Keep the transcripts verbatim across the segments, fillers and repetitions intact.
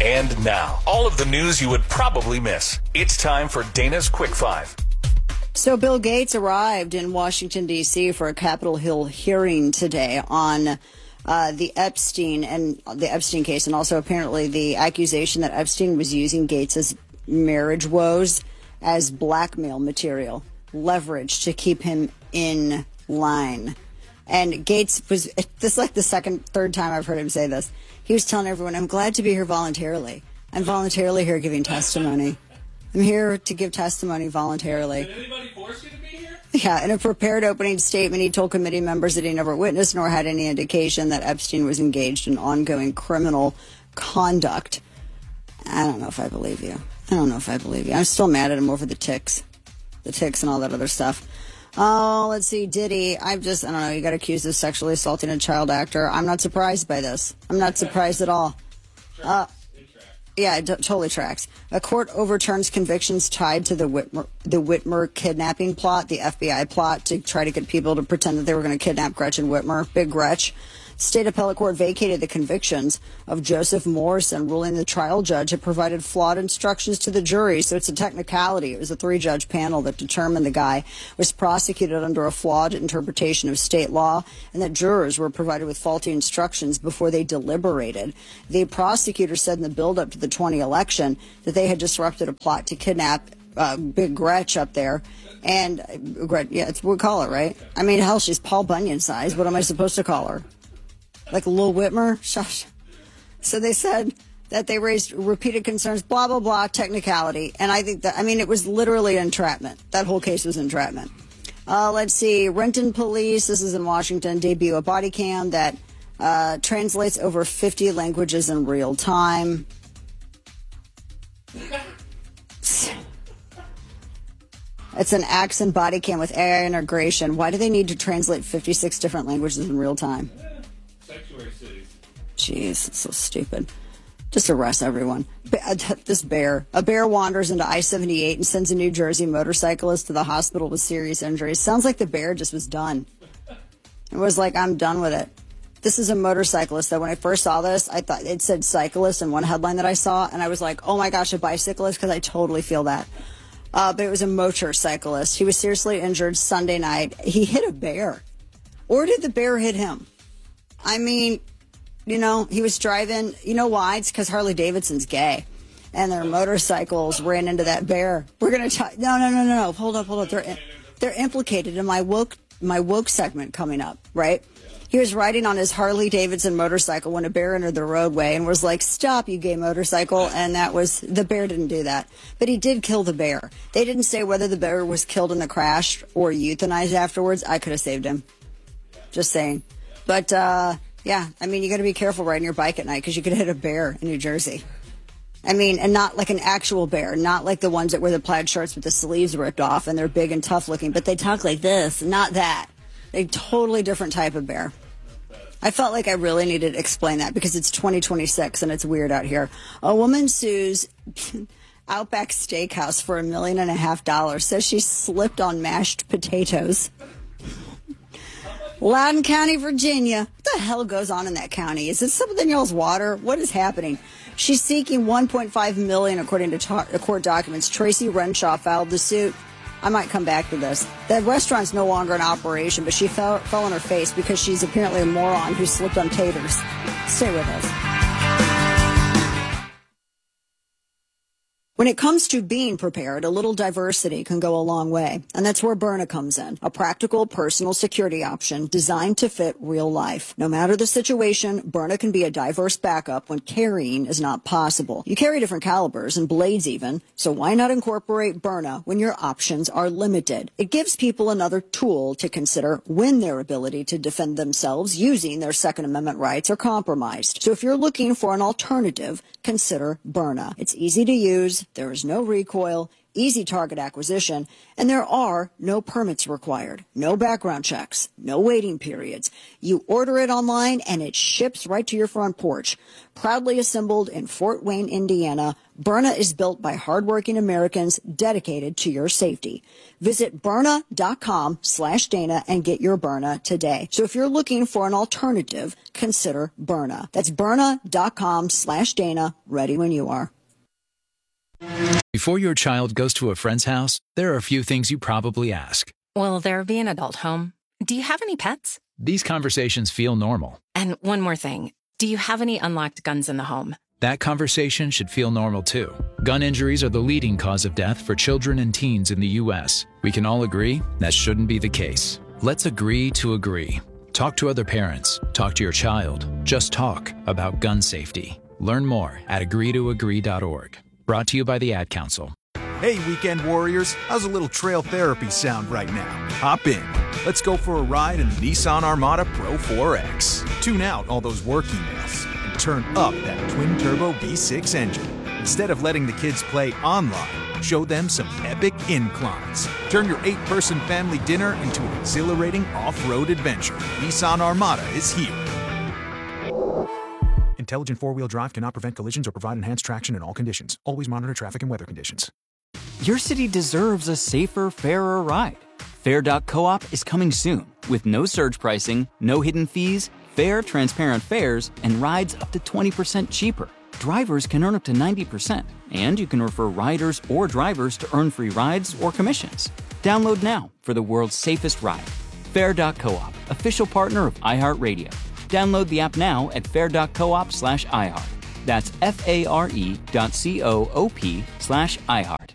And now, all of the news you would probably miss. It's time for Dana's Quick Five. So Bill Gates arrived in Washington, D C for a Capitol Hill hearing today on uh, the Epstein and the Epstein case, and also apparently the accusation that Epstein was using Gates's marriage woes as blackmail material, leverage to keep him in line. And Gates was, this is like the second, third time I've heard him say this. He was telling everyone, I'm glad to be here voluntarily. I'm voluntarily here giving testimony. I'm here to give testimony voluntarily. Did anybody force you to be here? Yeah, in a prepared opening statement, he told committee members that he never witnessed nor had any indication that Epstein was engaged in ongoing criminal conduct. I don't know if I believe you. I don't know if I believe you. I'm still mad at him over the ticks. The ticks and all that other stuff. Oh, let's see, Diddy. I'm just, I don't know, he got accused of sexually assaulting a child actor. I'm not surprised by this. I'm not surprised at all. Uh, yeah, it t- totally tracks. A court overturns convictions tied to the Whitmer, the Whitmer kidnapping plot, the F B I plot to try to get people to pretend that they were going to kidnap Gretchen Whitmer. Big Gretch. State appellate court vacated the convictions of Joseph Morrison, ruling the trial judge had provided flawed instructions to the jury. So it's a technicality. It was a three-judge panel that determined the guy was prosecuted under a flawed interpretation of state law and that jurors were provided with faulty instructions before they deliberated. The prosecutor said in the build-up to the twenty election that they had disrupted a plot to kidnap uh, Big Gretch up there. And, uh, yeah, it's what we call it, right? I mean, hell, she's Paul Bunyan size. What am I supposed to call her? Like Lil Whitmer? Shush. So they said that they raised repeated concerns, blah, blah, blah, technicality. And I think that, I mean, it was literally entrapment. That whole case was entrapment. Uh, let's see. Renton Police, this is in Washington, debut a body cam that uh, translates over fifty languages in real time. It's an accent body cam with A I integration. Why do they need to translate fifty-six different languages in real time? Sanctuary cities. Jeez, it's so stupid. Just arrest everyone. This bear. A bear wanders into I seventy-eight and sends a New Jersey motorcyclist to the hospital with serious injuries. Sounds like the bear just was done. It was like, I'm done with it. This is a motorcyclist that when I first saw this, I thought it said cyclist in one headline that I saw, and I was like, oh my gosh, a bicyclist, because I totally feel that. Uh, but it was a motorcyclist. He was seriously injured Sunday night. He hit a bear. Or did the bear hit him? I mean, you know, he was driving. You know why? It's because Harley Davidson's gay. And their motorcycles ran into that bear. We're going to talk. No, no, no, no, no. Hold up, hold up. They're, they're implicated in my woke, my woke segment coming up, right? He was riding on his Harley Davidson motorcycle when a bear entered the roadway and was like, stop, you gay motorcycle. And that was, the bear didn't do that. But he did kill the bear. They didn't say whether the bear was killed in the crash or euthanized afterwards. I could have saved him. Just saying. But, uh, yeah, I mean, you got to be careful riding your bike at night because you could hit a bear in New Jersey. I mean, and not like an actual bear, not like the ones that wear the plaid shirts with the sleeves ripped off and they're big and tough looking, but they talk like this, not that. A totally different type of bear. I felt like I really needed to explain that because it's twenty twenty-six and it's weird out here. A woman sues Outback Steakhouse for a million and a half dollars, says she slipped on mashed potatoes. Loudoun County, Virginia. What the hell goes on in that county? Is it something in y'all's water? What is happening? She's seeking one point five million dollars according to ta- court documents. Tracy Renshaw filed the suit. I might come back to this. That restaurant's no longer in operation, but she fell, fell on her face because she's apparently a moron who slipped on taters. Stay with us. When it comes to being prepared, a little diversity can go a long way. And that's where Byrna comes in, a practical personal security option designed to fit real life. No matter the situation, Byrna can be a diverse backup when carrying is not possible. You carry different calibers and blades even, so why not incorporate Byrna when your options are limited? It gives people another tool to consider when their ability to defend themselves using their Second Amendment rights are compromised. So if you're looking for an alternative, consider Byrna. It's easy to use. There is no recoil. easy target acquisition, and there are no permits required, no background checks, no waiting periods. You order it online and it ships right to your front porch. Proudly assembled in Fort Wayne, Indiana, Byrna is built by hardworking Americans dedicated to your safety. Visit Byrna.com slash Dana and get your Byrna today. So if you're looking for an alternative, consider Byrna. That's Byrna.com slash Dana. Ready when you are. Before your child goes to a friend's house, there are a few things you probably ask. Will there be an adult home? Do you have any pets? These conversations feel normal. And one more thing. Do you have any unlocked guns in the home? That conversation should feel normal too. Gun injuries are the leading cause of death for children and teens in the U S. We can all agree that shouldn't be the case. Let's agree to agree. Talk to other parents. Talk to your child. Just talk about gun safety. Learn more at agree to agree dot org. Brought to you by the Ad Council. Hey, weekend warriors, how's a little trail therapy sound right now? Hop in. Let's go for a ride in the Nissan Armada Pro four X. Tune out all those work emails and turn up that twin-turbo V six engine. Instead of letting the kids play online, show them some epic inclines. Turn your eight-person family dinner into an exhilarating off-road adventure. Nissan Armada is here. Intelligent four-wheel drive cannot prevent collisions or provide enhanced traction in all conditions. Always monitor traffic and weather conditions. Your city deserves a safer, fairer ride. Fair dot coop is coming soon with no surge pricing, no hidden fees, fair, transparent fares, and rides up to twenty percent cheaper. Drivers can earn up to ninety percent, and you can refer riders or drivers to earn free rides or commissions. Download now for the world's safest ride. Fair dot coop, official partner of iHeartRadio. Download the app now at fair dot coop slash iHeart. That's F-A-R-E dot C-O-O-P slash iHeart.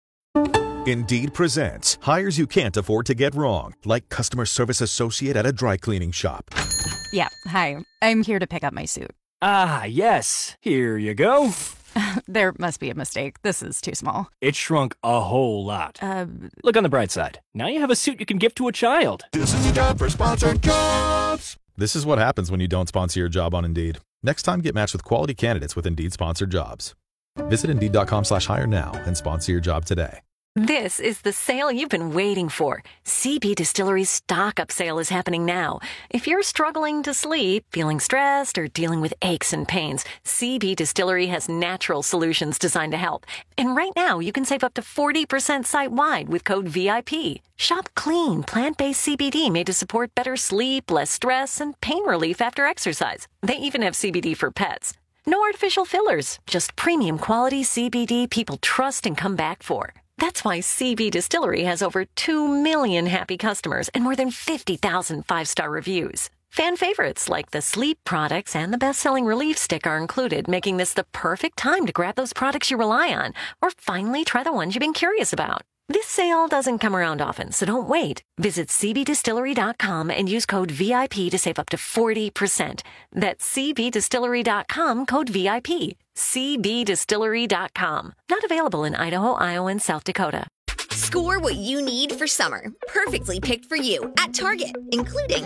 Indeed presents hires you can't afford to get wrong, like customer service associate at a dry cleaning shop. Yeah, hi. I'm here to pick up my suit. Ah, yes. Here you go. There must be a mistake. This is too small. It shrunk a whole lot. Uh, Look on the bright side. Now you have a suit you can gift to a child. This is a job for sponsored jobs. This is what happens when you don't sponsor your job on Indeed. Next time, get matched with quality candidates with Indeed sponsored jobs. Visit Indeed.com slash hire now and sponsor your job today. This is the sale you've been waiting for. C B Distillery's stock up sale is happening now. If you're struggling to sleep, feeling stressed, or dealing with aches and pains, C B Distillery has natural solutions designed to help. And right now, you can save up to forty percent site-wide with code V I P. Shop clean, plant-based C B D made to support better sleep, less stress, and pain relief after exercise. They even have C B D for pets. No artificial fillers, just premium quality C B D people trust and come back for. That's why C B Distillery has over two million happy customers and more than fifty thousand five-star reviews. Fan favorites like the sleep products and the best-selling relief stick are included, making this the perfect time to grab those products you rely on or finally try the ones you've been curious about. This sale doesn't come around often, so don't wait. Visit C B distillery dot com and use code V I P to save up to forty percent. That's C B distillery dot com, code V I P. C B distillery dot com. Not available in Idaho, Iowa, and South Dakota. Score what you need for summer. Perfectly picked for you at Target, including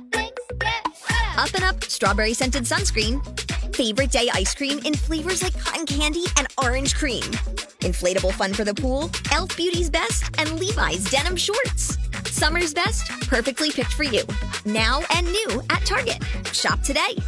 Up and Up Strawberry Scented Sunscreen, Favorite Day Ice Cream in flavors like cotton candy and orange cream, Inflatable Fun for the Pool, e l f Beauty's Best, and Levi's Denim Shorts. Summer's best, perfectly picked for you. Now and new at Target. Shop today.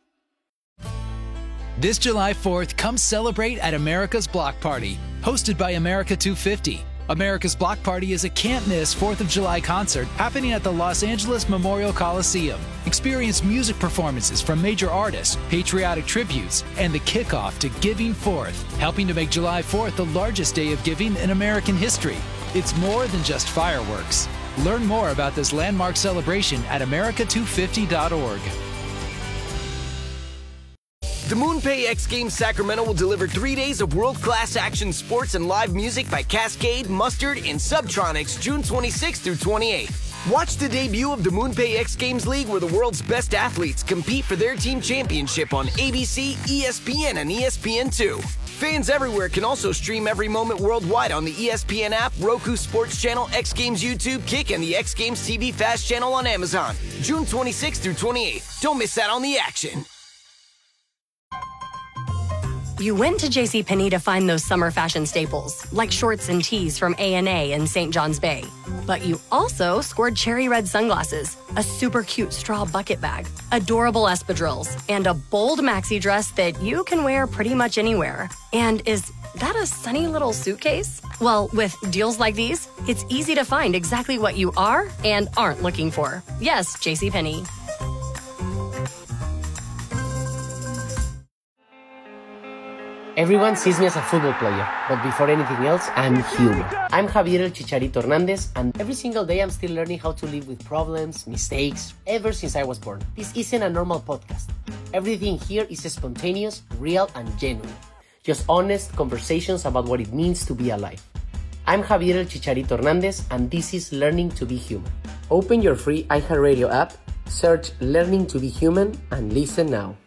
This July fourth, come celebrate at America's Block Party, hosted by America two fifty. America's Block Party is a can't-miss fourth of July concert happening at the Los Angeles Memorial Coliseum. Experience music performances from major artists, patriotic tributes, and the kickoff to Giving Fourth, helping to make July fourth the largest day of giving in American history. It's more than just fireworks. Learn more about this landmark celebration at America two fifty dot org. The MoonPay X Games Sacramento will deliver three days of world-class action sports and live music by Cascade, Mustard, and Subtronics June twenty-sixth through twenty-eighth. Watch the debut of the MoonPay X Games League where the world's best athletes compete for their team championship on A B C, E S P N, and E S P N two. Fans everywhere can also stream every moment worldwide on the E S P N app, Roku Sports Channel, X Games YouTube, Kick, and the X Games T V Fast Channel on Amazon. June twenty-sixth through twenty-eighth. Don't miss out on the action. You went to JCPenney to find those summer fashion staples, like shorts and tees from A and A in Saint John's Bay. But you also scored cherry red sunglasses, a super cute straw bucket bag, adorable espadrilles, and a bold maxi dress that you can wear pretty much anywhere. And is that a sunny little suitcase? Well, with deals like these, it's easy to find exactly what you are and aren't looking for. Yes, JCPenney. Everyone sees me as a football player, but before anything else, I'm human. I'm Javier El Chicharito Hernandez, and every single day I'm still learning how to live with problems, mistakes, ever since I was born. This isn't a normal podcast. Everything here is spontaneous, real, and genuine. Just honest conversations about what it means to be alive. I'm Javier El Chicharito Hernandez, and this is Learning to be Human. Open your free iHeartRadio app, search Learning to be Human, and listen now.